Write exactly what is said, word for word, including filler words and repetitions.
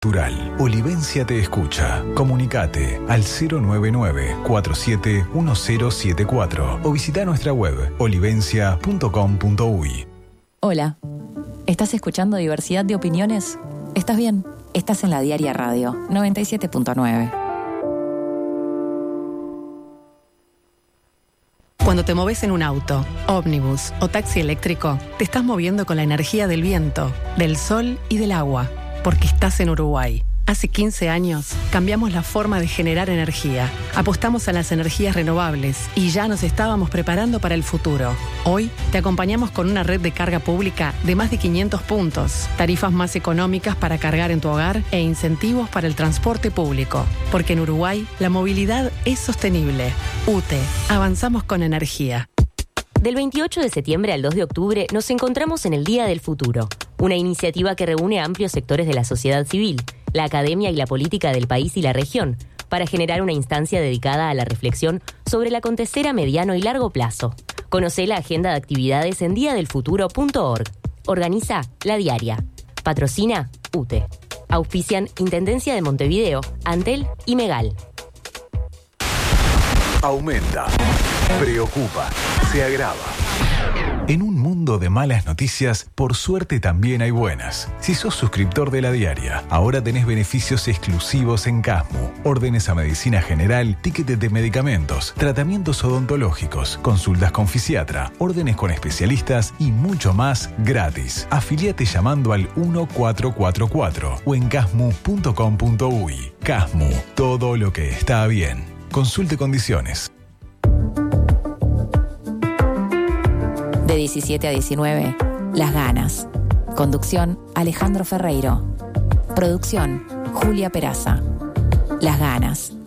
Natural. Olivencia te escucha. Comunicate al cero nueve nueve, cuatro siete uno cero siete cuatro o visita nuestra web olivencia punto com punto uy. Hola, ¿estás escuchando Diversidad de Opiniones? ¿Estás bien? Estás en la Diaria Radio noventa y siete punto nueve. Cuando te moves en un auto, ómnibus o taxi eléctrico, te estás moviendo con la energía del viento, del sol y del agua, porque estás en Uruguay. Hace quince años cambiamos la forma de generar energía, apostamos a las energías renovables y ya nos estábamos preparando para el futuro. Hoy te acompañamos con una red de carga pública de más de quinientos puntos, tarifas más económicas para cargar en tu hogar e incentivos para el transporte público. Porque en Uruguay la movilidad es sostenible. U T E, avanzamos con energía. Del veintiocho de septiembre al dos de octubre nos encontramos en el Día del Futuro, una iniciativa que reúne a amplios sectores de la sociedad civil, la academia y la política del país y la región, para generar una instancia dedicada a la reflexión sobre el acontecer a mediano y largo plazo. Conocé la agenda de actividades en dia del futuro punto org. Organiza La Diaria. Patrocina U T E. Auspician Intendencia de Montevideo, Antel y Megal. Aumenta, preocupa, se agrava. En un mundo de malas noticias, por suerte también hay buenas. Si sos suscriptor de La Diaria, ahora tenés beneficios exclusivos en Casmu. Órdenes a medicina general, tickets de medicamentos, tratamientos odontológicos, consultas con fisiatra, órdenes con especialistas y mucho más gratis. Afiliate llamando al uno cuatro cuatro cuatro o en casmu punto com punto uy. Casmu, todo lo que está bien. Consulte condiciones. De diecisiete a diecinueve, Las Ganas. Conducción, Alejandro Ferreiro. Producción, Julia Peraza. Las Ganas.